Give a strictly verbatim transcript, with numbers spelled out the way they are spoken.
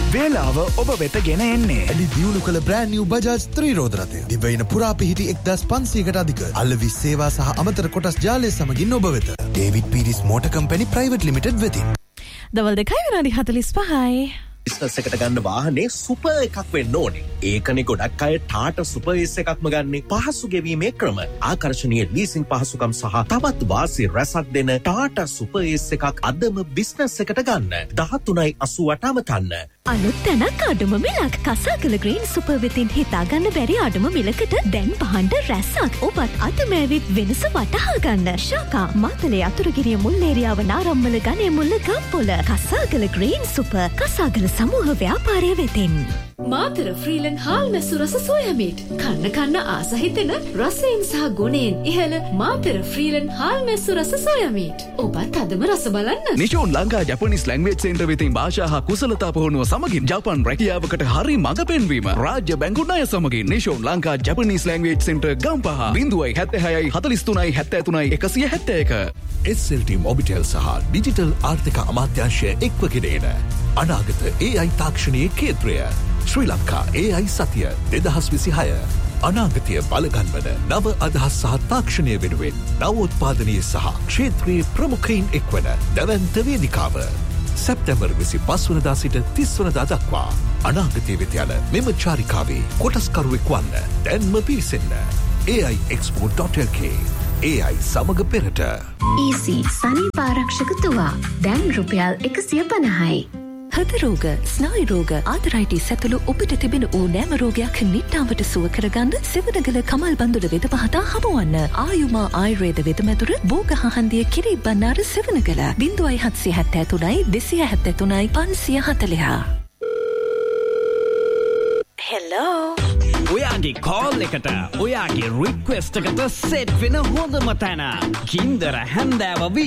වේලාව ඔබ වෙත ගෙන එන්නේ. ඇලි දියුණු කළ බ්‍රෑන්ඩ් නිව් බජාජ් ත්‍රිරෝධ රථය. දිවයින පුරා පිහිටි එක්දාස් පන්සීයකට අධික අලෙවි සේවා සහ අමතර කොටස් ජාලය සමගින් ඔබ වෙත. David Peiris motor company private limited වෙතින්. දවල් දෙකයි විනාඩි හතළිස් පහයි. බිස්නස් එකට ගන්න වාහනේ සුපර් එකක් වෙන්න ඕනේ. ඒකනේ ගොඩක් අය ටාටා සුපර් එස් එකක්ම ගන්නේ. පහසු ගෙවීමේ ක්‍රම, ආකර්ෂණීය ලීසින් පහසුකම් සහ තවත් වාසි රැසක් දෙන ටාටා සුපර් එස් එකක් අදම බිස්නස් එකට ගන්න. දහතුනයි අසූඅට අමතන්න. අලුත් තැනක් අඩුම මිලක් කසාකල ග්‍රීන් සුපර් වෙතින් හිතා ගන්න බැරි අඩුම මිලකට දැන් පහන්ඩ රැස්සක්. ඔබත් අතමෑවිත් වෙනස වටහා ගන්න. ශාකා මාතලේ අතුරුගිරිය මුල්ලේරියාව නාරම්මල ගනේ මුල්ල ගම්පොල කසාකල ග්‍රීන් සුපර් කසාකල සමූහ ව්‍යාපාරය වෙතින්. මාතර ෆ්‍රීලන් හාල් මැස්සු රස සෝයා මීට් කන්න කන්න ආස හිතෙන රසයෙන් සහ ගුණයෙන් ඉහළ මාතර ෆ්‍රීලන් හාල් මැස්සු රස සෝයා මීට්. ඔබත් අදම රස බලන්න. නිෂෝන් ලංකා ජපනිස් ලැන්ග්වේජ් සෙන්ටර් වෙතින් භාෂා හා කුසලතා පුහුණුව සමගින් ජපාන් රැකියාවකට හරි මඟ පෙන්වීම. රාජ්‍ය බැංකු ණය සමගින් නිෂෝන් Lanka Japanese language centre Gampaha බිංදුවයි හැත්තෑ හයයි හතළිස් තුනයි හැත්තෑ තුනයි එකසිය හැත්තෑ එක. එස් එල් ටී මොබිටෙල් සහ ඩිජිටල් ආර්ථික අමාත්‍යාංශය එක්ව ගෙනෙන අනාගත ඒ අයි තාක්ෂණයේ කේන්ද්‍රය ශ්‍රී ලංකා ඒ අයි සතිය දෙදහස් විසිහය. අනාගතය බලගන්වන නව අදහස් සහ තාක්ෂණය වෙනුවෙන් නවෝත්පාදනයේ සහ ක්ෂේත්‍රයේ ප්‍රමුඛයින් එක්වන දැවැන්ත වේදිකාව. සැප්තැම්බර් විසි පස් වනදා සිට තිස් වනදා දක්වා අනාගතය වෙත යන මෙම චාරිකාවේ කොටස්කරුවෙක් වන්න දැන්ම පිවිසෙන්න. ඒ අයි එක්ස්පෝ ඩොට් එල් කේ. ඒ අයි සමග පෙරට. ඊසී සනීප ආරක්ෂක තුවා දැන් රුපියල් එකසිය පනහයි. හෘද රෝග, ස්නායු රෝග, ආතරයිටිස් ඇතුළු ඔබට තිබෙන ඕනෑම රෝගයක් නිට්ටාවට සුව කරගන්න සෙවණගල කමල් බන්දුල වෙද පහතා හමුවන්න. ආයුමා ආයුර්වේද වෙදමැදුර බෝගහහන්දිය කිරි බන්නාර සෙවණගල බිංදුවයි හත්සිය හැත්තෑ තුනයි දෙසිය හැත්තෑ තුනයි පන්සිය හතළිහ. හෙලෝ. ඔයාගේ කෝල් එකට ඔයාගේ රික්වෙස්ට් එකට සෙට් වෙන හොඳම තැන. කින්දර හැන්දෑව